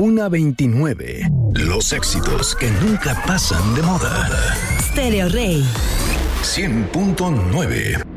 1:29. Los éxitos que nunca pasan de moda. Stereo Rey 100.9.